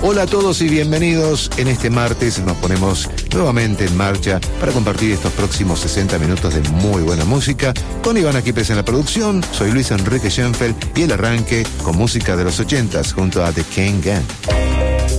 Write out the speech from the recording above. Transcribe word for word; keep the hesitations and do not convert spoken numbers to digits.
Hola a todos y bienvenidos. En este martes nos ponemos nuevamente en marcha para compartir estos próximos sesenta minutos de muy buena música. Con Iván Aquipes en la producción, soy Luis Enrique Schenfeld y el arranque con música de los ochentas junto a The King Gang.